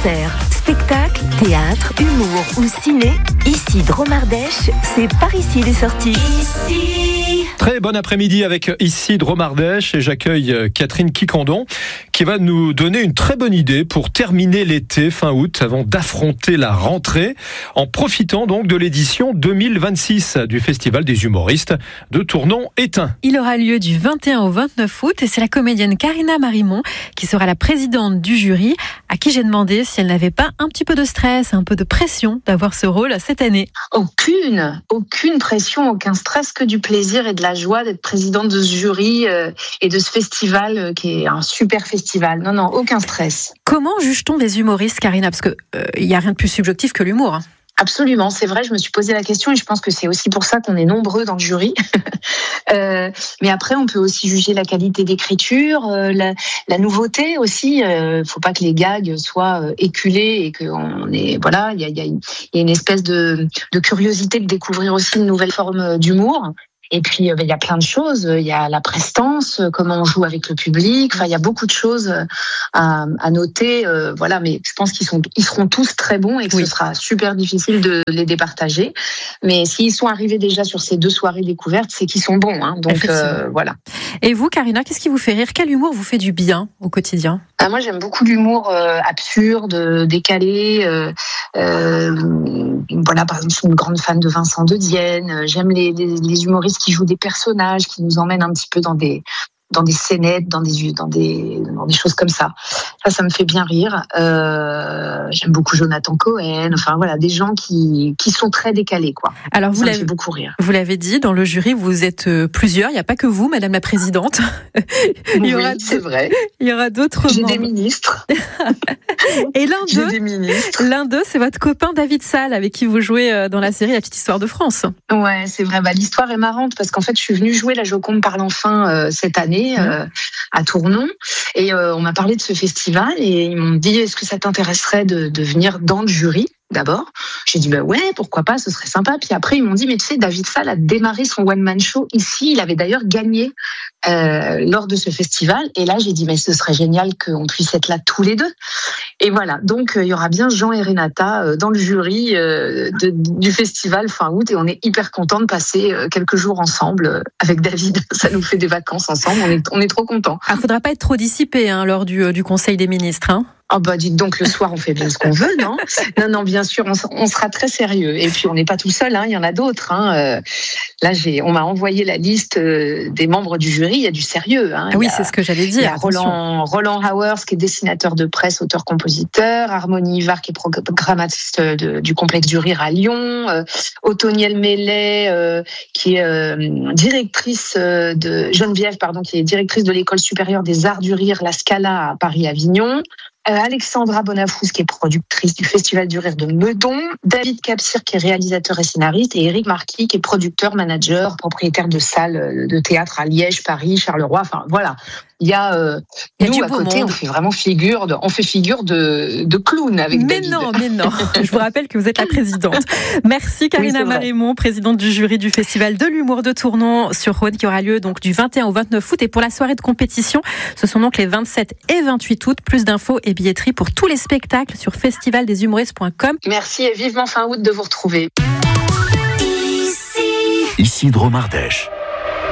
Concert, spectacle, théâtre, humour ou ciné, ici Dromardèche, c'est par ici les sorties. Ici. Très bon après-midi avec ici Dromardèche et j'accueille Catherine Quiquendon qui va nous donner une très bonne idée pour terminer l'été fin août avant d'affronter la rentrée en profitant donc de l'édition 2026 du Festival des humoristes de Tournon-Étain. Il aura lieu du 21 au 29 août et c'est la comédienne Karina Marimont qui sera la présidente du jury, à qui j'ai demandé si elle n'avait pas un petit peu de stress, un peu de pression d'avoir ce rôle cette année. Aucune pression, aucun stress, que du plaisir et de la joie d'être présidente de ce jury et de ce festival qui est un super festival. Non, aucun stress. Comment juge-t-on des humoristes, Karina ? Parce que il n'y a rien de plus subjectif que l'humour. Absolument, c'est vrai, je me suis posé la question et je pense que c'est aussi pour ça qu'on est nombreux dans le jury. Mais après, on peut aussi juger la qualité d'écriture, la nouveauté aussi. Faut pas que les gags soient éculés et qu'on est, voilà, il y a une espèce de curiosité de découvrir aussi une nouvelle forme d'humour. Et puis, il y a plein de choses. Il y a la prestance, comment on joue avec le public. Enfin, il y a beaucoup de choses à noter. Voilà, mais je pense qu'ils seront tous très bons et que ce sera super difficile de les départager. Mais s'ils sont arrivés déjà sur ces 2 soirées découvertes, c'est qu'ils sont bons. Hein. Donc, voilà. Et vous, Karina, qu'est-ce qui vous fait rire ? Quel humour vous fait du bien au quotidien ? Moi, j'aime beaucoup l'humour absurde, décalé. Voilà, par exemple, je suis une grande fan de Vincent De Dienne. J'aime les humoristes qui jouent des personnages, qui nous emmènent un petit peu dans des scénettes, dans des choses comme ça. Ça me fait bien rire. J'aime beaucoup Jonathan Cohen. Enfin voilà, des gens qui sont très décalés, quoi. Alors ça me fait beaucoup rire. Vous l'avez dit, dans le jury, vous êtes plusieurs. Il n'y a pas que vous, Madame la Présidente. C'est vrai. Il y aura d'autres. J'ai des ministres. Et l'un d'eux, c'est votre copain David Salle, avec qui vous jouez dans la série La Petite Histoire de France. Ouais, c'est vrai. L'histoire est marrante parce qu'en fait, je suis venue jouer La Joconde parle enfin cette année à Tournon et on m'a parlé de ce festival et ils m'ont dit est-ce que ça t'intéresserait de venir dans le jury d'abord. J'ai dit ouais, pourquoi pas, ce serait sympa. Puis après ils m'ont dit mais tu sais, David Salle a démarré son one man show ici, il avait d'ailleurs gagné lors de ce festival et là j'ai dit mais ce serait génial qu'on puisse être là tous les deux. Et voilà, donc il y aura bien Jean et Renata dans le jury du festival fin août et on est hyper contents de passer quelques jours ensemble avec David. Ça nous fait des vacances ensemble, on est trop contents. Ah, faudra pas être trop dissipé lors du Conseil des ministres. Dites donc, le soir, on fait bien ce qu'on veut, non ? Non, bien sûr, on sera très sérieux. Et puis, on n'est pas tout seul, il y en a d'autres. Là, on m'a envoyé la liste des membres du jury, il y a du sérieux. Oui, c'est ce que j'allais dire. Il y a Roland Howers, qui est dessinateur de presse, auteur-compositeur, Harmonie Ivar, qui est programmatrice du complexe du Rire à Lyon, Otoniel Mellet, qui est directrice Geneviève, qui est directrice de l'École supérieure des arts du rire, la Scala à Paris-Avignon. Alexandra Bonafous, qui est productrice du Festival du Rire de Meudon, David Capsir, qui est réalisateur et scénariste, et Eric Marquis, qui est producteur, manager, propriétaire de salles de théâtre à Liège, Paris, Charleroi. Enfin, voilà. Il y a nous à côté, on fait vraiment figure de clown avec David. Mais non. Je vous rappelle que vous êtes la présidente. Merci Karina Marimont, présidente du jury du Festival de l'humour de Tournon-sur-Rhône, qui aura lieu donc du 21 au 29 août. Et pour la soirée de compétition, ce sont donc les 27 et 28 août. Plus d'infos et billetterie pour tous les spectacles sur festivaldeshumoristes.com. Merci et vivement fin août de vous retrouver. Ici Dromardèche.